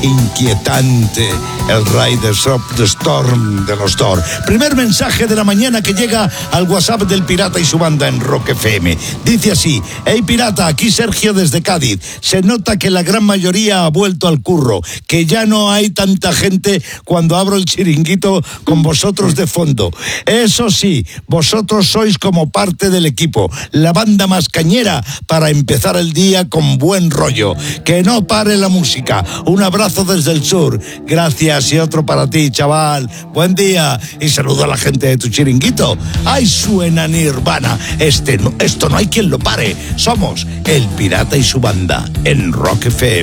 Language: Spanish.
inquietante, el Riders of the Storm de los Thor. Primer mensaje de la mañana que llega al WhatsApp del Pirata y su banda en Rock FM. Dice así: hey Pirata, aquí Sergio desde Cádiz. Se nota que la gran mayoría ha vuelto al curro, que ya no hay tanta gente cuando abro el chiringuito con vosotros de fondo. Eso sí, vosotros sois como parte del equipo, la banda más cañera para empezar el día con buen rollo. Que no pare la música. Un abrazo desde el sur. Gracias, y otro para ti, chaval. Buen día y saludo a la gente de tu chiringuito. ¡Ay, suena Nirvana! Esto no hay quien lo pare. Somos el Pirata y su banda en Rock FM.